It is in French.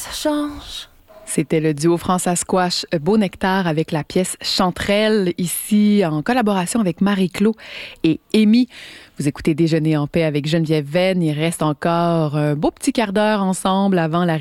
ça change. C'était le duo France Squash Beau Nectar avec la pièce Chanterelle, ici en collaboration avec Marie-Claude et Amy. Vous écoutez Déjeuner en paix avec Geneviève Venn. Il reste encore un beau petit quart d'heure ensemble avant la